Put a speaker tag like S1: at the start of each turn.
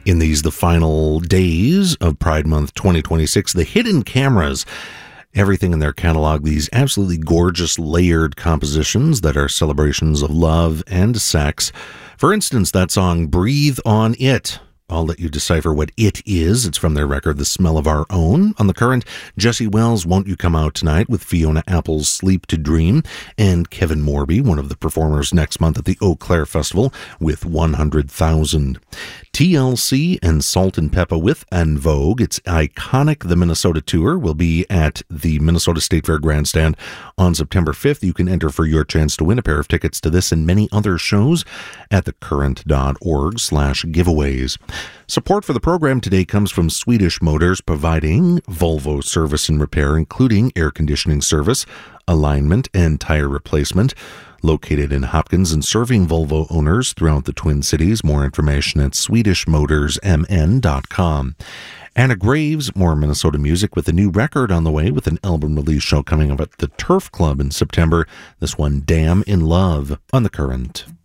S1: In these, the final days of Pride Month 2026, the Hidden Cameras, everything in their catalog, these absolutely gorgeous layered compositions that are celebrations of love and sex. For instance, that song, Breathe on It. I'll let you decipher what it is. It's from their record, The Smell of Our Own. On The Current, Jesse Wells, Won't You Come Out Tonight, with Fiona Apple's Sleep to Dream, and Kevin Morby, one of the performers next month at the Eau Claire Festival, with 100,000. TLC and Salt and Peppa with En Vogue. It's iconic. The Minnesota tour will be at the Minnesota State Fair Grandstand on September 5th. You can enter for your chance to win a pair of tickets to this and many other shows at thecurrent.org/giveaways. Support for the program today comes from Swedish Motors, providing Volvo service and repair, including air conditioning service, alignment, and tire replacement. Located in Hopkins and serving Volvo owners throughout the Twin Cities. More information at swedishmotorsmn.com. Anna Graves, more Minnesota music with a new record on the way, with an album release show coming up at the Turf Club in September. This one, Damn in Love, on The Current.